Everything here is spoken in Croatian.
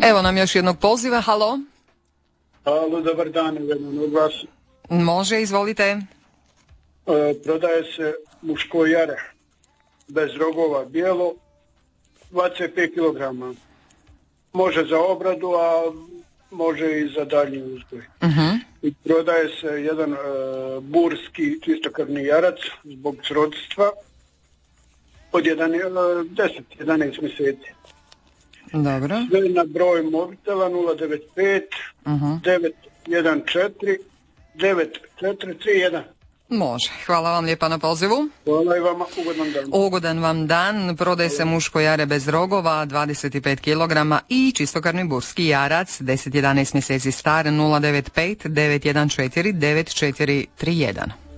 Evo nam još jednog poziva, halo. Halo, dobar dan, jedan od vas. Može, izvolite. Prodaje se muško jare, bez rogova, bijelo, 25 kg. Može za obradu, a može i za daljnji uzgoj. I prodaje se jedan burski čistokrvni jarac zbog srodstva od 10-11 mjeseci. Dobro. Sve na broj mobitela 095 914 9431. Može. Hvala vam lijepa na pozivu. Hvala i vama, ugodan dan. Ugodan vam dan. Prodaje se muško jare bez rogova, 25 kg i čistokrvni burski jarac, 10-11 mjeseci star, 095 914 9431.